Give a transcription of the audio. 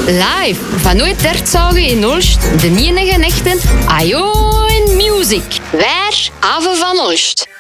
Live van Ooit-Dertzagen in Olst, de enige echte Ajo in Music. Waar Ave van Olst.